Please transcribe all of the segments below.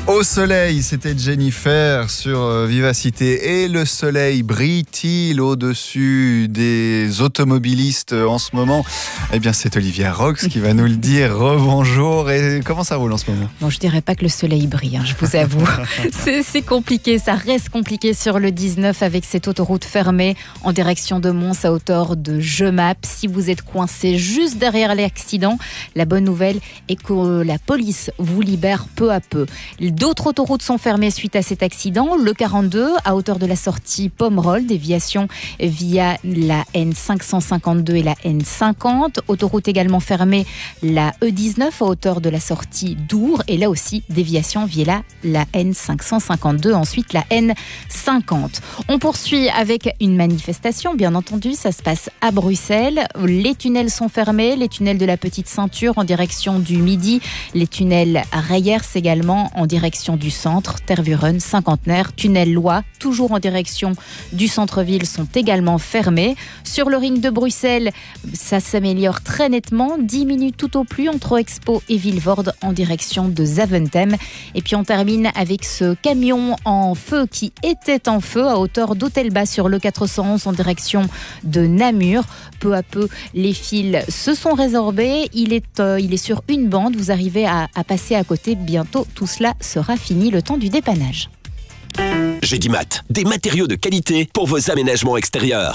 Au soleil, c'était Jennifer sur Vivacité. Et le soleil brille-t-il au-dessus des automobilistes en ce moment? Eh bien, c'est Olivia Rox qui va nous le dire. Rebonjour. Et comment ça roule en ce moment? Bon, je dirais pas que le soleil brille, je vous avoue. C'est compliqué, ça reste compliqué sur le 19 avec cette autoroute fermée en direction de Mons à hauteur de Jemap. Si vous êtes coincé juste derrière l'accident, la bonne nouvelle est que la police vous libère peu à peu. D'autres autoroutes sont fermées suite à cet accident. Le 42 à hauteur de la sortie Pomerol, déviation via la N552 et la N50. Autoroute également fermée, la E19 à hauteur de la sortie Dour. Et là aussi, déviation via la N552, ensuite la N50. On poursuit avec une manifestation, bien entendu. Ça se passe à Bruxelles. Les tunnels sont fermés. Les tunnels de la Petite Ceinture en direction du Midi. Les tunnels Reyers également en direction du centre, Tervuren, Cinquantenaire, tunnel Loire, toujours en direction du centre-ville, sont également fermés. Sur le ring de Bruxelles, ça s'améliore très nettement, 10 minutes tout au plus entre Expo et Vilvoorde en direction de Zaventem. Et puis on termine avec ce camion en feu qui était en feu à hauteur d'Hôtel-Bas sur le 411 en direction de Namur. Peu à peu, les fils se sont résorbés. Il est sur une bande. Vous arrivez à passer à côté. Bientôt, tout cela sera fini, le temps du dépannage. Gédimat, des matériaux de qualité pour vos aménagements extérieurs.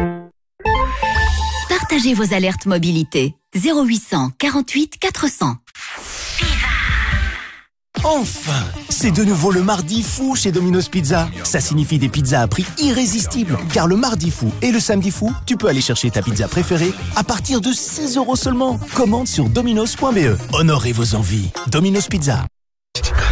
Partagez vos alertes mobilité. 0800 48 400. Enfin, c'est de nouveau le mardi fou chez Domino's Pizza. Ça signifie des pizzas à prix irrésistible. Car le mardi fou et le samedi fou, tu peux aller chercher ta pizza préférée à partir de 6 € seulement. Commande sur dominos.be. Honorez vos envies. Domino's Pizza.